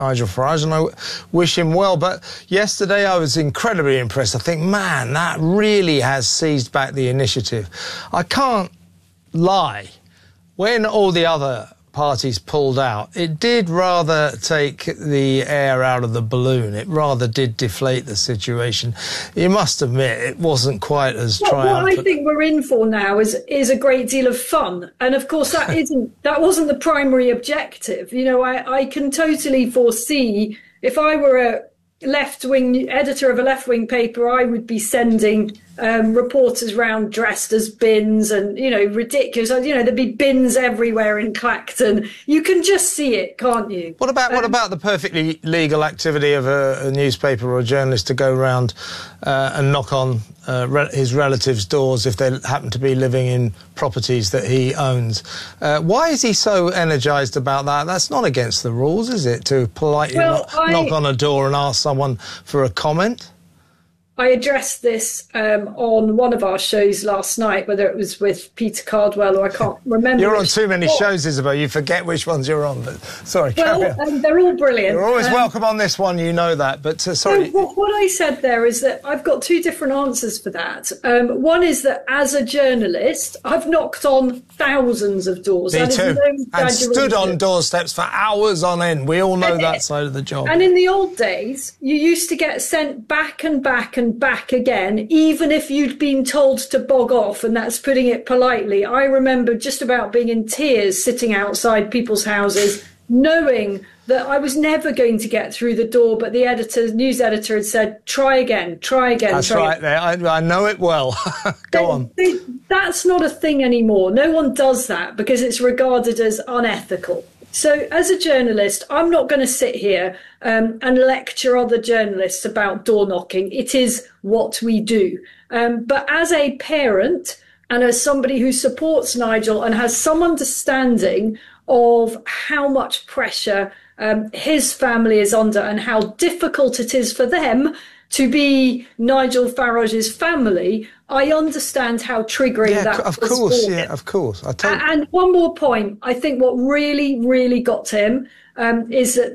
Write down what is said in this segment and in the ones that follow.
Nigel Farage, and I wish him well. But yesterday I was incredibly impressed. I think, man, that really has seized back the initiative. I can't lie. When all the other parties pulled out, it did rather take the air out of the balloon. It rather did deflate the situation. You must admit it wasn't quite as triumphant. What I think we're in for now is a great deal of fun, and of course that wasn't the primary objective. You know, I can totally foresee if I were a left-wing editor of a left-wing paper, I would be sending reporters round dressed as bins and, you know, ridiculous. You know, there'd be bins everywhere in Clacton. You can just see it, can't you? What about the perfectly legal activity of a newspaper or a journalist to go round and knock on his relatives' doors if they happen to be living in properties that he owns? Why is he so energised about that? That's not against the rules, is it, to politely knock on a door and ask someone for a comment? I addressed this on one of our shows last night, whether it was with Peter Cardwell or I can't remember. You're on too many shows, Isabel. You forget which ones you're on. But sorry, carry on. They're all brilliant. You're always welcome on this one, you know that. But sorry. So what I said there is that I've got two different answers for that. One is that as a journalist, I've knocked on thousands of doors. Me too. And stood on doorsteps for hours on end. We all know that side of the job. And in the old days, you used to get sent back and back and back again, even if you'd been told to bog off, and that's putting it politely. I remember just about being in tears sitting outside people's houses, knowing that I was never going to get through the door, but the news editor had said, try again, try again. That's right there. I know it well. Go on. That's not a thing anymore. No one does that because it's regarded as unethical. So as a journalist, I'm not going to sit here and lecture other journalists about door knocking. It is what we do. But as a parent and as somebody who supports Nigel and has some understanding of how much pressure his family is under and how difficult it is for them to be Nigel Farage's family, I understand how triggering that was for him. Of course. And one more point. I think what really, really got to him is that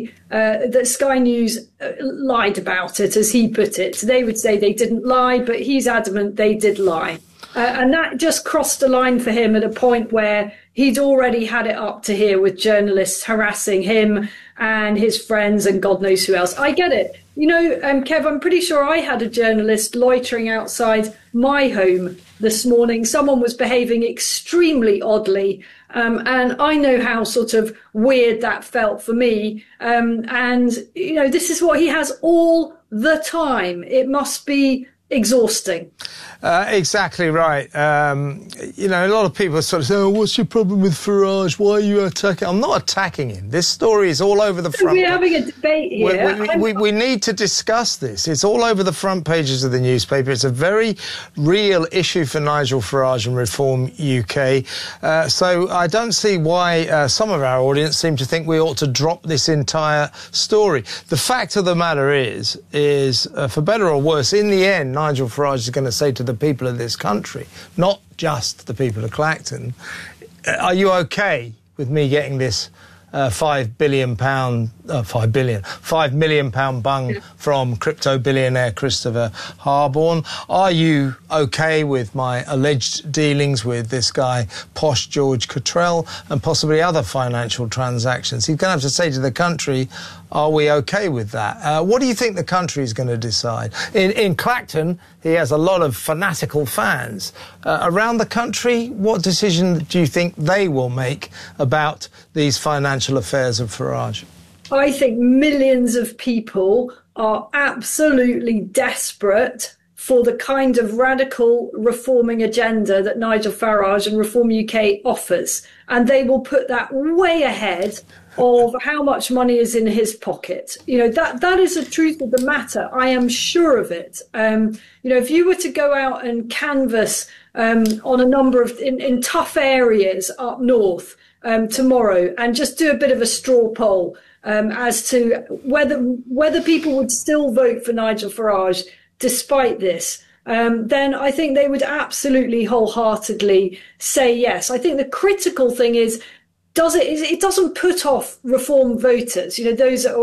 that Sky News lied about it, as he put it. They would say they didn't lie, but he's adamant they did lie. And that just crossed a line for him at a point where he'd already had it up to here with journalists harassing him and his friends and God knows who else. I get it. You know, Kev, I'm pretty sure I had a journalist loitering outside my home this morning. Someone was behaving extremely oddly. And I know how sort of weird that felt for me. And, you know, this is what he has all the time. It must be exhausting. Exactly right. You know, a lot of people sort of say, oh, what's your problem with Farage? Why are you attacking? I'm not attacking him. This story is all over the front. We're having a debate here. We need to discuss this. It's all over the front pages of the newspaper. It's a very real issue for Nigel Farage and Reform UK. So I don't see why some of our audience seem to think we ought to drop this entire story. The fact of the matter is for better or worse, in the end, Nigel Farage is going to say to the people of this country, not just the people of Clacton, are you okay with me getting this £5 million bung from crypto billionaire Christopher Harborne? Are you okay with my alleged dealings with this guy, posh George Cottrell, and possibly other financial transactions? He's going to have to say to the country, are we okay with that? What do you think the country is going to decide? In Clacton, he has a lot of fanatical fans. Around the country, what decision do you think they will make about these financial affairs of Farage? I think millions of people are absolutely desperate for the kind of radical reforming agenda that Nigel Farage and Reform UK offers. And they will put that way ahead of how much money is in his pocket. You know, that is the truth of the matter. I am sure of it. You know, if you were to go out and canvass on a number of in tough areas up north tomorrow and just do a bit of a straw poll as to whether people would still vote for Nigel Farage despite this, then I think they would absolutely wholeheartedly say yes. I think the critical thing is it doesn't put off reform voters, those that are